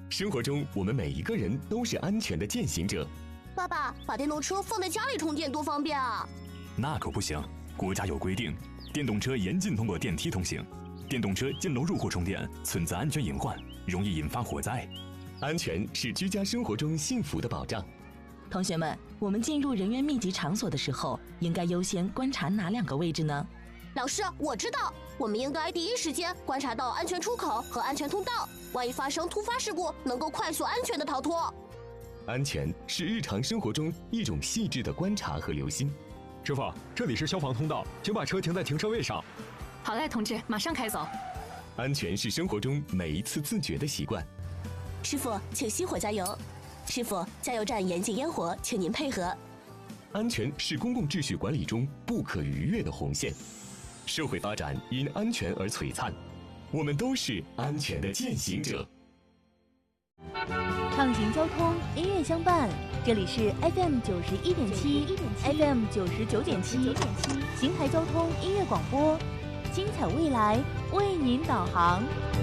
生活中，我们每一个人都是安全的践行者。 爸爸，把电动车放在家里充电多方便啊！ 那可不行，国家有规定，电动车严禁通过电梯通行。电动车进楼入户充电存在安全隐患，容易引发火灾。 安全是居家生活中幸福的保障。 同学们，我们进入人员密集场所的时候，应该优先观察哪2个位置呢？ 老师，我知道，我们应该第一时间观察到安全出口和安全通道，万一发生突发事故，能够快速安全的逃脱。 安全是日常生活中一种细致的观察和留心。 师傅，这里是消防通道，请把车停在停车位上。 好嘞，同志，马上开走。 安全是生活中每一次自觉的习惯。 师傅，请熄火加油。师傅，加油站严禁烟火，请您配合。 安全是公共秩序管理中不可逾越的红线。社会发展因安全而璀璨，我们都是安全的践行者。 畅行交通，音乐相伴，这里是 FM 91.7 FM 99.7邢台交通音乐广播，精彩未来为您导航。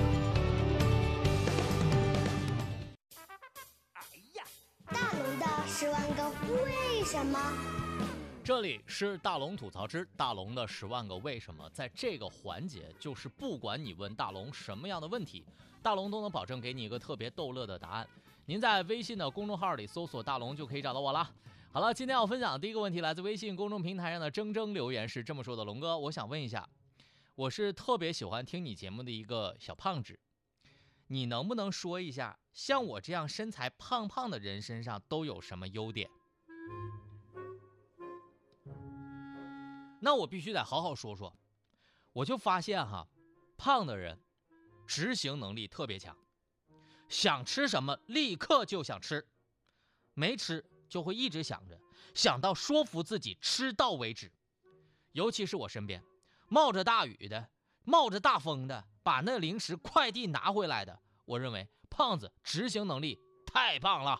大龙的10万个为什么。 这里是大龙吐槽之大龙的10万个为什么。在这个环节，就是不管你问大龙什么样的问题，大龙都能保证给你一个特别逗乐的答案。您在微信的公众号里搜索大龙就可以找到我了。好了，今天要分享的第一个问题来自微信公众平台上的铮铮留言，是这么说的：龙哥，我想问一下，我是特别喜欢听你节目的一个小胖子，你能不能说一下，像我这样身材胖胖的人身上都有什么优点？那我必须得好好说说。我就发现胖的人执行能力特别强，想吃什么立刻就想吃，没吃就会一直想着，想到说服自己吃到为止。尤其是我身边冒着大雨的，冒着大风的，把那零食快递拿回来的，我认为胖子执行能力太棒了。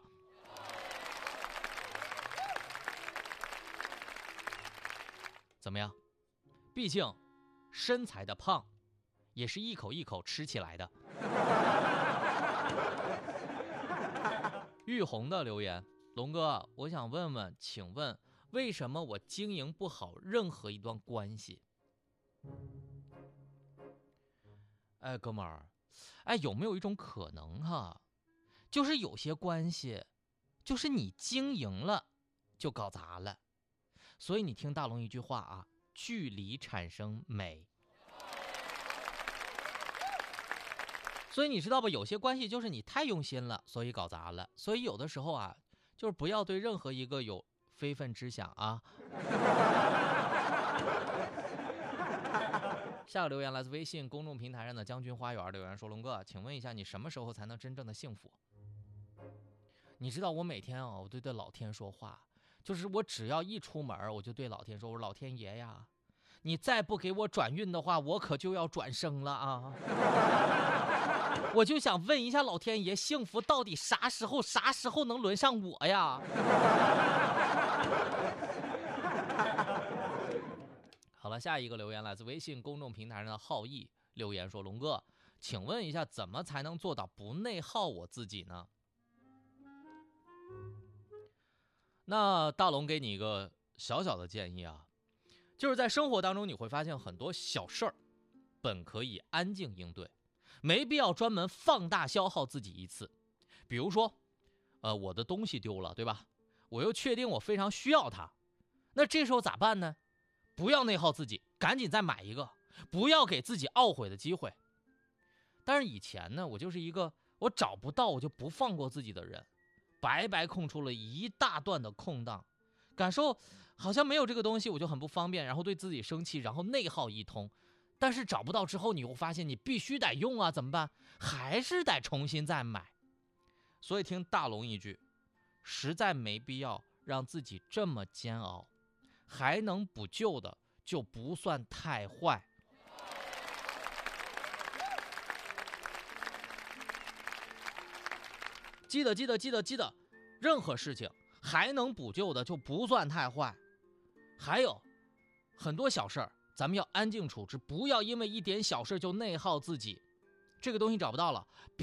怎么样？毕竟身材的胖也是一口一口吃起来的。玉红的留言：龙哥，我想问问，请问为什么我经营不好任何一段关系？哎，哥们儿，哎，有没有一种可能就是有些关系就是你经营了就搞砸了。所以你听大龙一句话距离产生美。所以你知道吧，有些关系就是你太用心了，所以搞砸了。所以有的时候就是不要对任何一个有非分之想下个留言来自微信公众平台上的将军花园留言说：龙哥，请问一下，你什么时候才能真正的幸福？你知道我每天我都对老天说话，就是我只要一出门我就对老天说，我说老天爷呀，你再不给我转运的话，我可就要转生了我就想问一下老天爷，幸福到底啥时候能轮上我呀？好了，下一个留言来自微信公众平台上的浩毅留言说：龙哥，请问一下，怎么才能做到不内耗我自己呢？那大龙给你一个小小的建议就是在生活当中你会发现很多小事儿本可以安静应对，没必要专门放大消耗自己一次。比如说我的东西丢了，对吧？我又确定我非常需要它，那这时候咋办呢？不要内耗自己，赶紧再买一个，不要给自己懊悔的机会。但是以前呢，我就是一个我找不到我就不放过自己的人，白白空出了一大段的空档，感受好像没有这个东西我就很不方便，然后对自己生气，然后内耗一通。但是找不到之后，你会发现你必须得用怎么办？还是得重新再买。所以听大龙一句，实在没必要让自己这么煎熬，还能补救的就不算太坏。记得，任何事情还能补救的就不算太坏。还有很多小事儿咱们要安静处置，不要因为一点小事就内耗自己。这个东西找不到了，